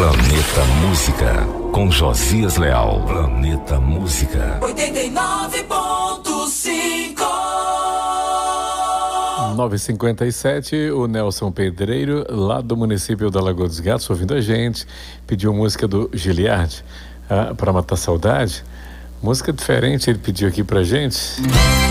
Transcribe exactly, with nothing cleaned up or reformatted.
Planeta Música, com Josias Leal. Planeta Música. oitenta e nove ponto cinco. nove e cinquenta e sete, o Nelson Pedreiro, lá do município da Lagoa dos Gatos, ouvindo a gente, pediu música do Giliard, ah, para matar saudade. Música diferente ele pediu aqui pra gente.